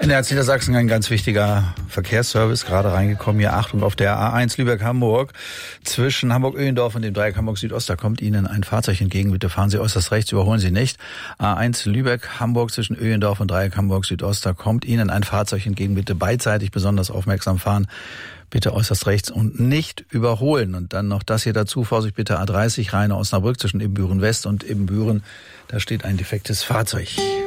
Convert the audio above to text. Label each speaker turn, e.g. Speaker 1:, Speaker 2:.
Speaker 1: In Niedersachsen ein ganz wichtiger Verkehrsservice, gerade reingekommen. Hier Achtung auf der A1 Lübeck-Hamburg. Zwischen Hamburg-Öhlendorf und dem Dreieck Hamburg-Südost, da kommt Ihnen ein Fahrzeug entgegen. Bitte fahren Sie äußerst rechts, überholen Sie nicht. A1 Lübeck-Hamburg zwischen Öhlendorf und Dreieck Hamburg-Südost, da kommt Ihnen ein Fahrzeug entgegen. Bitte beidseitig besonders aufmerksam fahren. Bitte äußerst rechts und nicht überholen. Und dann noch das hier dazu. Vorsicht bitte A30 Rheine-Osnabrück zwischen Ibbenbüren West und Ibbenbüren. Da steht ein defektes Fahrzeug.